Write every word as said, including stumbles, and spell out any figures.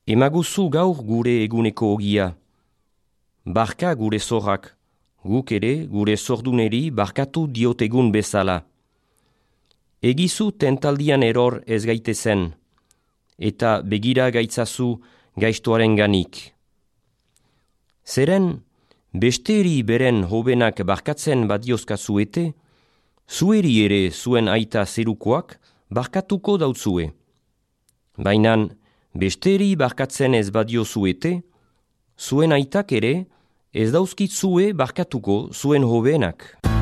Emaguzu gaur gure eguneko ogia. Barka gure zorrak, guk ere gure zorduneri barkatu diotegun bezala. Egizu tentaldian eror ez gaitezen, eta begira gaitzazu gaiztoaren ganik. Zeren, besteri beren hobenak barkatzen badiozkazuete, zueri ere zuen aita zerukoak barkatuko dautzue. Bainan, besteri barkatzen ez badiozuete, zuen aitak ere ez dauzkitzue barkatuko zuen hobenak.